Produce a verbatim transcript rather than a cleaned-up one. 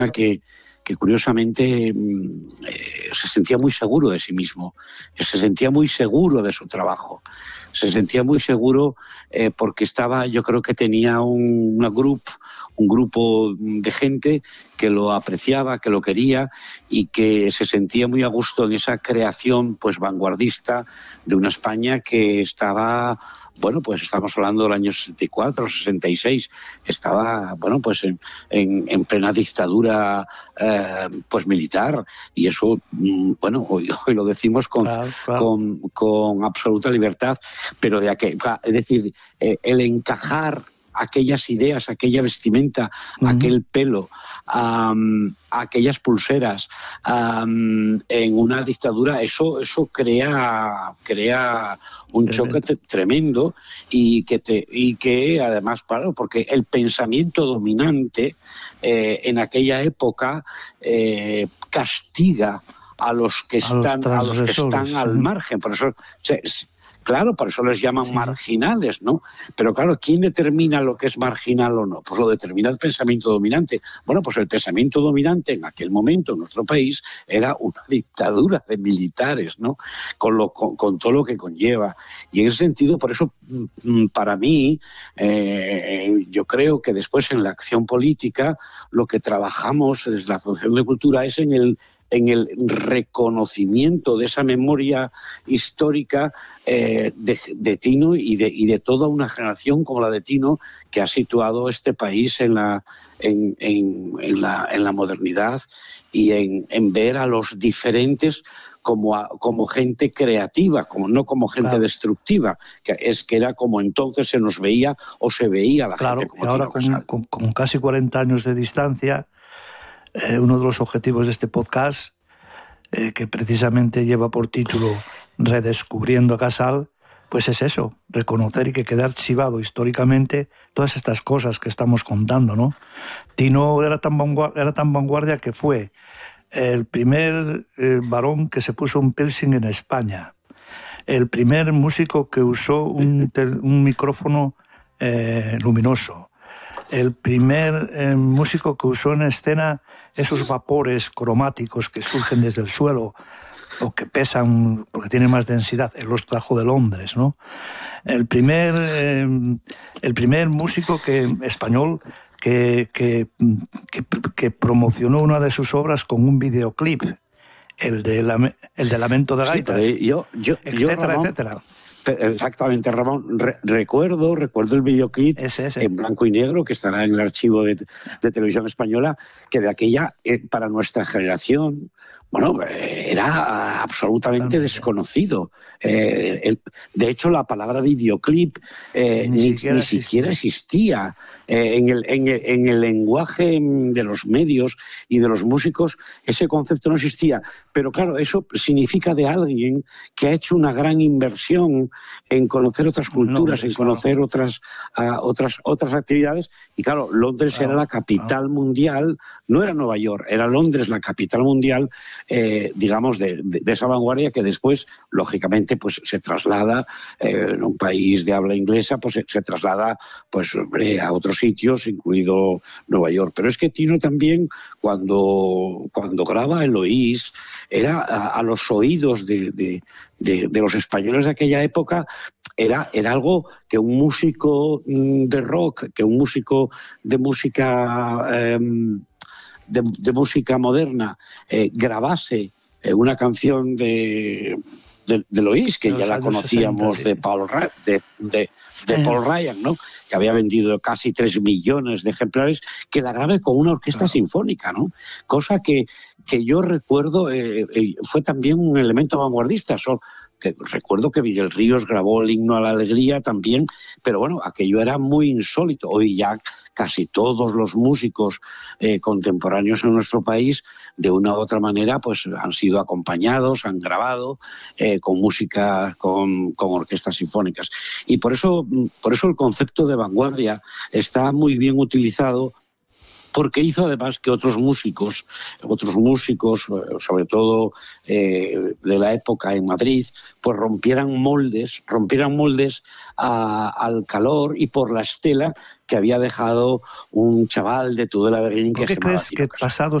que, que curiosamente eh, se sentía muy seguro de sí mismo, se sentía muy seguro de su trabajo, se sentía muy seguro eh, porque estaba, yo creo que tenía un, una grup, un grupo de gente que lo apreciaba, que lo quería y que se sentía muy a gusto en esa creación pues vanguardista de una España que estaba, bueno, pues estamos hablando del año sesenta y cuatro, sesenta y seis, estaba, bueno, pues en, en, en plena dictadura eh, pues militar, y eso, bueno, hoy, hoy lo decimos con, claro, claro. con, con absoluta libertad, pero de aquel, es decir, eh, el encajar aquellas ideas, aquella vestimenta, uh-huh. aquel pelo, um, aquellas pulseras um, en una dictadura, eso eso crea crea un tremendo. choque te, tremendo y que te y que además, claro, porque el pensamiento dominante eh, en aquella época eh, castiga a los que están a los, a los que están ¿sí? al margen, por eso se, Claro, por eso les llaman sí. marginales, ¿no? Pero claro, ¿quién determina lo que es marginal o no? Pues lo determina el pensamiento dominante. Bueno, pues el pensamiento dominante en aquel momento en nuestro país era una dictadura de militares, ¿no? Con, lo, con, con todo lo que conlleva. Y en ese sentido, por eso, para mí, eh, yo creo que después en la acción política, lo que trabajamos desde la Fundación de Cultura es en el en el reconocimiento de esa memoria histórica eh, de, de Tino y de, y de toda una generación como la de Tino, que ha situado este país en la, en, en, en la, en la modernidad y en, en ver a los diferentes como, a, como gente creativa, como, no como gente claro. destructiva, que es que era como entonces se nos veía o se veía la claro, gente como y ahora Tino con, con, con casi cuarenta años de distancia, Eh, uno de los objetivos de este podcast, eh, que precisamente lleva por título Redescubriendo a Casal, pues es eso, reconocer y que quede archivado históricamente todas estas cosas que estamos contando, ¿no? Tino era tan vanguardia, era tan vanguardia que fue el primer eh, varón que se puso un piercing en España, el primer músico que usó un, un micrófono eh, luminoso, el primer eh, músico que usó en escena esos vapores cromáticos que surgen desde el suelo o que pesan porque tienen más densidad. Él los trajo de Londres, ¿no? El primer, eh, el primer músico que, español que, que, que, que promocionó una de sus obras con un videoclip, el de, la, el de Lamento de Gaitas, sí, yo, yo, etcétera, yo, Ramón, etcétera. Exactamente, Ramón. Re recuerdo, recuerdo el videoclip ese, ese. en blanco y negro que estará en el archivo de, de Televisión Española, que de aquella, eh, para nuestra generación, bueno, eh, era absolutamente También. desconocido. Eh, el, de hecho, la palabra videoclip eh, ni, ni, siquiera, ni siquiera existía eh, en, el, en, el, en el lenguaje de los medios y de los músicos. Ese concepto no existía. Pero claro, eso significa de alguien que ha hecho una gran inversión en conocer otras culturas, no, en conocer claro. otras, uh, otras, otras actividades. Y claro, Londres claro, era la capital claro. mundial, no era Nueva York, era Londres la capital mundial, eh, digamos, de, de, de esa vanguardia que después, lógicamente, pues se traslada eh, en un país de habla inglesa, pues se, se traslada pues, hombre, a otros sitios, incluido Nueva York. Pero es que Tino también, cuando, cuando graba Eloís, era a, a los oídos de, de, de, de los españoles de aquella época, era, era algo que un músico de rock, que un músico de música eh, de, de música moderna eh, grabase eh, una canción de, de, de Eloís, que ya la conocíamos sesenta, sí. de, Paul, de, de, de Paul Ryan, ¿no? Que había vendido casi tres millones de ejemplares, que la grabe con una orquesta claro. sinfónica, ¿no? Cosa que, que yo recuerdo eh, eh, fue también un elemento vanguardista. So, que recuerdo que Miguel Ríos grabó el himno a la alegría también, pero bueno, aquello era muy insólito. Hoy ya casi todos los músicos eh, contemporáneos en nuestro país, de una u otra manera, pues han sido acompañados, han grabado eh, con música, con, con orquestas sinfónicas. Y por eso, por eso el concepto de vanguardia está muy bien utilizado porque hizo además que otros músicos, otros músicos, sobre todo eh, de la época en Madrid, pues rompieran moldes, rompieran moldes a, al calor y por la estela que había dejado un chaval de Tudela Berlín que se llamaba Tino Casals. ¿Por qué crees que pasados